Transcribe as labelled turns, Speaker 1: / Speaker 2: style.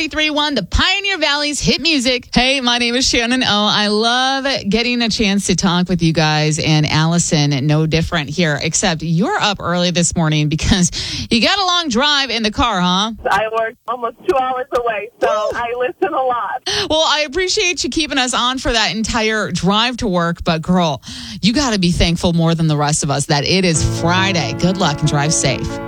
Speaker 1: 93.1, the Pioneer Valley's hit music. Hey, my name is Shannon O. I love getting a chance to talk with you guys, and Allison, no different here, except you're up early this morning because you got a long drive in the car, huh?
Speaker 2: I work almost 2 hours away, so I listen a lot.
Speaker 1: Well, I appreciate you keeping us on for that entire drive to work, but girl, you got to be thankful more than the rest of us that it is Friday. Good luck and drive safe.